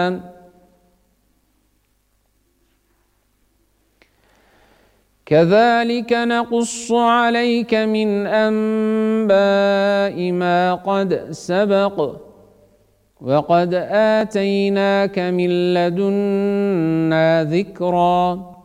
كذلك نقص عليك من أنباء ما قد سبق وقد آتيناك من لدنا ذكرا